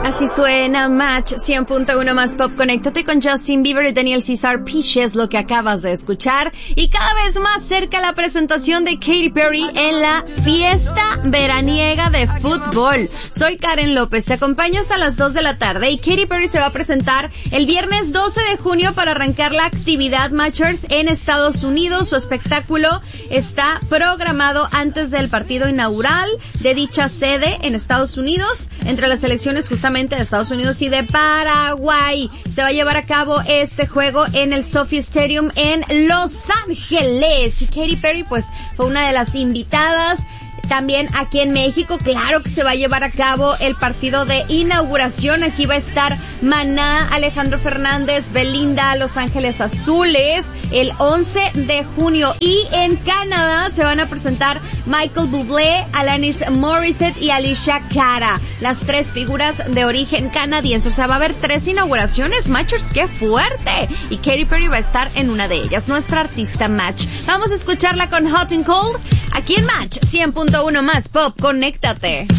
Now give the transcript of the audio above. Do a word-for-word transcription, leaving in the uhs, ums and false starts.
Así suena Match cien punto uno más Pop. Conéctate con Justin Bieber y Daniel César Piches, lo que acabas de escuchar. Y cada vez más cerca la presentación de Katy Perry en la fiesta veraniega de fútbol. Soy Karen López, te acompaño hasta las dos de la tarde y Katy Perry se va a presentar el viernes doce de junio para arrancar la actividad Matchers en Estados Unidos. Su espectáculo está programado antes del partido inaugural de dicha sede en Estados Unidos, entre las selecciones justamente de Estados Unidos y de Paraguay. Se va a llevar a cabo este juego en el SoFi Stadium en Los Ángeles. Y Katy Perry pues fue una de las invitadas. También aquí en México, claro que se va a llevar a cabo el partido de inauguración. Aquí va a estar Maná, Alejandro Fernández, Belinda, Los Ángeles Azules, el once de junio. Y en Canadá se van a presentar Michael Bublé, Alanis Morissette y Alicia Cara, las tres figuras de origen canadiense. O sea, va a haber tres inauguraciones, Matchers, ¡qué fuerte! Y Katy Perry va a estar en una de ellas, nuestra artista Match. Vamos a escucharla con Hot and Cold, aquí en Match cien punto uno más Pop. Conéctate.